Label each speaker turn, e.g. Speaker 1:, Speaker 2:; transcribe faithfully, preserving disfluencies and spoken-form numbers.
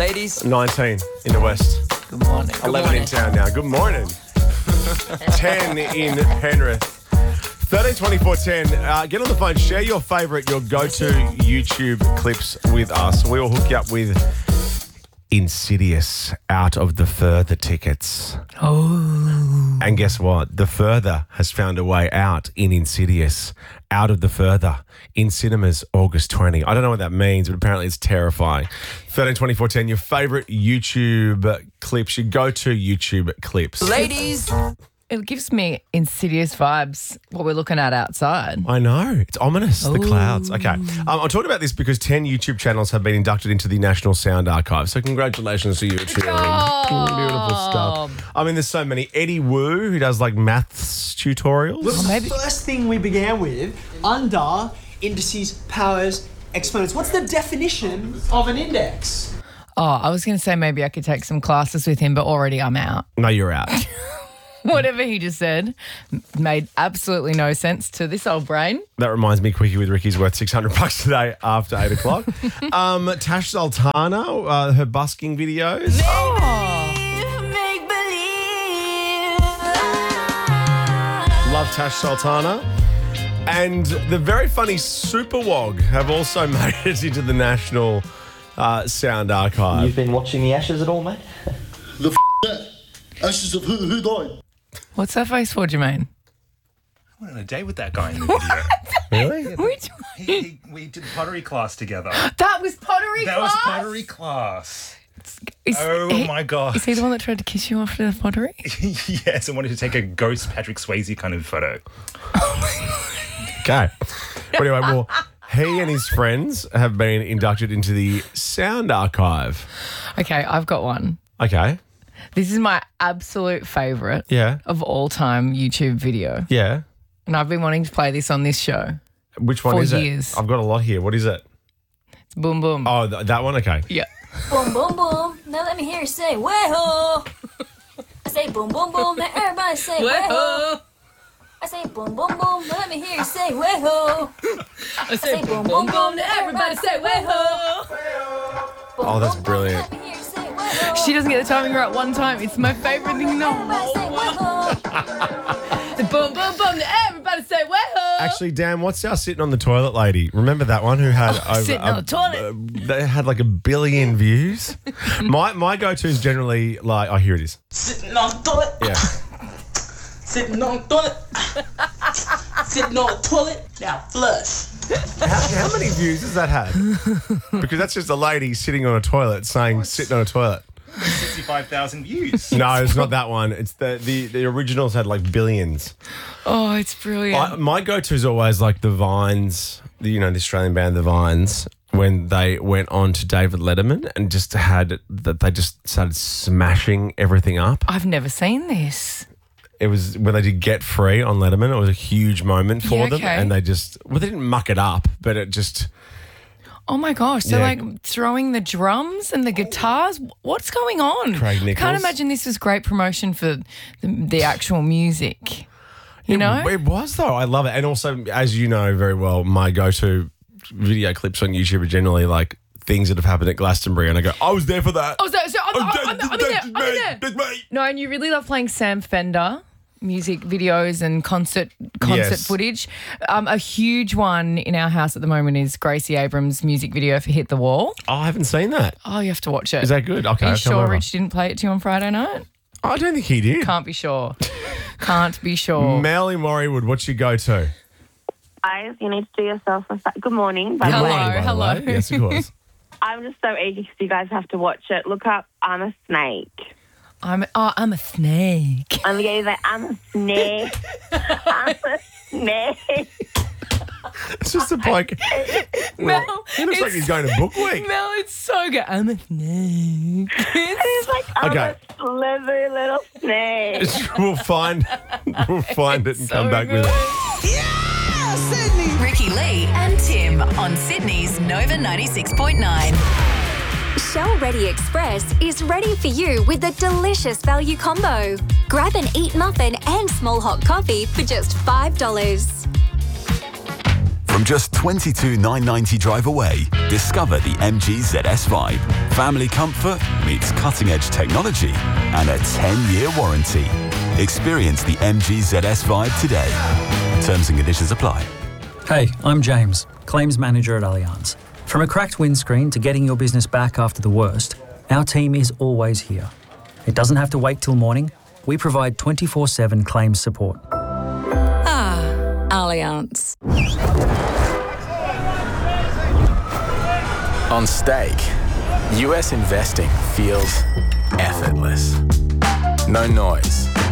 Speaker 1: Ladies.
Speaker 2: nineteen in the west.
Speaker 1: Good morning. Good
Speaker 2: eleven
Speaker 1: morning.
Speaker 2: in town now. Good morning. ten in Penrith. thirteen twenty-four ten. Uh, get on the phone. Share your favourite, your go-to YouTube clips with us. We will hook you up with Insidious, Out of the Further tickets.
Speaker 1: Oh.
Speaker 2: And guess what? The Further has found a way out in Insidious, Out of the Further, in cinemas August twentieth. I don't know what that means, but apparently it's terrifying. thirteen twenty-four ten, your favourite YouTube clips, your go-to YouTube clips.
Speaker 1: Ladies.
Speaker 3: It gives me Insidious vibes, what we're looking at outside.
Speaker 2: I know. It's ominous, the clouds. Okay. Um, I'm talking about this because ten YouTube channels have been inducted into the National Sound Archive. So congratulations to you, Cheering. Beautiful stuff. I mean, there's so many. Eddie Wu, who does like maths tutorials.
Speaker 4: What's
Speaker 3: Oh, maybe-
Speaker 4: the first thing we began with? Under, indices, powers, exponents. What's the definition of an index?
Speaker 3: Oh, I was going to say maybe I could take some classes with him, but already I'm out.
Speaker 2: No, you're out.
Speaker 3: Whatever he just said made absolutely no sense to this old brain.
Speaker 2: That reminds me, Quickie with Ricky's worth six hundred bucks today after eight o'clock. um, Tash Sultana, uh, her busking videos. Love Tash Sultana. And the very funny Super Wog have also made it into the National uh, Sound Archive.
Speaker 5: You've been watching the Ashes at all, mate?
Speaker 6: The f- that? Ashes of who, who died?
Speaker 3: What's that face for, Jermaine?
Speaker 7: I went on a date with that guy in the video.
Speaker 2: Really?
Speaker 3: Which
Speaker 7: he, he, we did pottery class together.
Speaker 3: That was pottery
Speaker 7: That
Speaker 3: class?
Speaker 7: was pottery class.
Speaker 3: Is
Speaker 7: Oh
Speaker 3: he-
Speaker 7: my God.
Speaker 3: Is he the one that tried to kiss you after the pottery?
Speaker 7: Yes, I wanted to take a ghost Patrick Swayze kind of photo.
Speaker 2: Okay. But anyway, well, he and his friends have been inducted into the Sound Archive.
Speaker 3: Okay, I've got one.
Speaker 2: Okay.
Speaker 3: This is my absolute favourite
Speaker 2: Yeah.
Speaker 3: of all time YouTube video.
Speaker 2: Yeah.
Speaker 3: And I've been wanting to play this on this show.
Speaker 2: Which one
Speaker 3: For
Speaker 2: is
Speaker 3: years.
Speaker 2: it? I've got a lot here. What is it?
Speaker 3: It's boom boom.
Speaker 2: Oh, th- that one? Okay.
Speaker 3: Yeah.
Speaker 8: Boom, boom, boom. Now let me hear you say, way-ho. I say boom, boom, boom. Now everybody say, way-ho. I say boom, boom, boom. Now let me hear you say, way-ho.
Speaker 3: I
Speaker 8: say boom, boom, boom. Now everybody say, way-ho.
Speaker 2: Oh, that's brilliant.
Speaker 8: Let me hear you say, way-ho.
Speaker 3: She doesn't get the timing right one time. It's my favourite thing in the
Speaker 8: Everybody
Speaker 3: whole
Speaker 8: say,
Speaker 3: world.
Speaker 8: way-ho.
Speaker 3: The boom boom boom. Now everybody say way-ho.
Speaker 2: Actually, Dan, what's our sitting on the toilet lady? Remember that one who had over
Speaker 3: Sitting on the toilet.
Speaker 2: Uh, they had like a billion views. my my go-to is generally like, oh, here it is.
Speaker 9: Sitting on the toilet.
Speaker 2: Yeah.
Speaker 9: Sitting on the toilet. Sitting on the toilet. Now flush.
Speaker 2: How, how many views has that had? Because that's just a lady sitting on a toilet saying sitting on a toilet.
Speaker 7: sixty-five thousand views.
Speaker 2: No, it's not that one. It's the the, the originals had like billions.
Speaker 3: Oh, it's brilliant.
Speaker 2: I, my go-to is always like the Vines, the, you know, the Australian band The Vines, when they went on to David Letterman and just had that they just started smashing everything up.
Speaker 3: I've never seen this.
Speaker 2: It was when they did Get Free on Letterman. It was a huge moment for
Speaker 3: Yeah,
Speaker 2: them,
Speaker 3: okay.
Speaker 2: and they just well, they didn't muck it up, but it just
Speaker 3: Oh my gosh. So
Speaker 2: Yeah.
Speaker 3: like throwing the drums and the guitars. What's going on?
Speaker 2: Craig Nichols.
Speaker 3: Can't imagine this was great promotion for the, the actual music. You
Speaker 2: it,
Speaker 3: know?
Speaker 2: it was though. I love it, and also as you know very well, my go-to video clips on YouTube are generally like things that have happened at Glastonbury, and I go, I was there for that.
Speaker 3: Oh, so, so I'm,
Speaker 2: Oh,
Speaker 3: I'm,
Speaker 2: that-
Speaker 3: I'm, I'm in
Speaker 2: that-
Speaker 3: there.
Speaker 2: that's
Speaker 3: I'm in
Speaker 2: me.
Speaker 3: there.
Speaker 2: That's me.
Speaker 3: No, and you really love playing Sam Fender music videos and concert concert
Speaker 2: Yes.
Speaker 3: footage. Um, a huge one in our house at the moment is Gracie Abrams' music video for Hit the Wall.
Speaker 2: Oh, I haven't seen that.
Speaker 3: Oh, you have to watch it.
Speaker 2: Is that good? Okay,
Speaker 3: Are
Speaker 2: I'll
Speaker 3: you
Speaker 2: come
Speaker 3: sure
Speaker 2: over.
Speaker 3: Rich didn't play it to you on Friday night?
Speaker 2: I don't think he did.
Speaker 3: Can't be sure. Can't be sure.
Speaker 2: Melly Morriewood, what's your go-to?
Speaker 10: Guys, you need to do yourself a fa- good morning. By the
Speaker 3: Hello,
Speaker 10: way.
Speaker 2: Morning, by the
Speaker 3: hello.
Speaker 2: way. Yes, of course.
Speaker 10: I'm just so eager because you guys have to watch it. Look up I'm a Snake.
Speaker 3: I'm oh, I'm a snake.
Speaker 10: I'm going to say I'm a snake. I'm a snake.
Speaker 2: It's just a bloke.
Speaker 3: Mel,
Speaker 2: He looks like
Speaker 3: it's-
Speaker 2: he's going to book week.
Speaker 3: Mel, it's so good. I'm a snake.
Speaker 10: It's like I'm
Speaker 2: Okay.
Speaker 10: a slithery little snake.
Speaker 2: We'll find we'll find it and
Speaker 3: so
Speaker 2: come back with
Speaker 3: good.
Speaker 2: it.
Speaker 11: Ricky Lee and Tim on Sydney's Nova ninety-six point nine.
Speaker 12: Shell Ready Express is ready for you with a delicious value combo. Grab an Eat muffin and small hot coffee for just five dollars.
Speaker 6: From
Speaker 5: From just twenty-two thousand nine hundred ninety drive away, discover the M G Z S Vibe. Family comfort meets cutting-edge technology and a ten-year warranty. Experience the M G Z S Vibe today. Terms and conditions apply.
Speaker 13: Hey, I'm James, Claims Manager at Allianz. From a cracked windscreen to getting your business back after the worst, our team is always here. It doesn't have to wait till morning. We provide twenty-four seven claims support.
Speaker 11: Ah, Allianz.
Speaker 1: On stake, U S investing feels effortless. No noise,